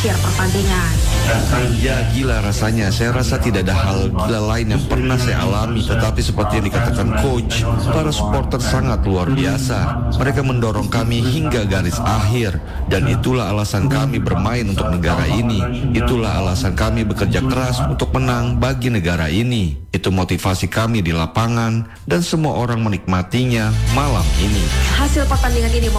akhir pertandingan. Ya gila rasanya, saya rasa tidak ada hal gila lain yang pernah saya alami. Tetapi seperti yang dikatakan coach, para supporter sangat luar biasa. Mereka mendorong kami hingga garis akhir. Dan itulah alasan kami bermain untuk negara ini. Itulah alasan kami bekerja keras untuk menang bagi negara ini. Itu motivasi kami di lapangan dan semua orang menikmatinya malam ini. Hasil pertandingan ini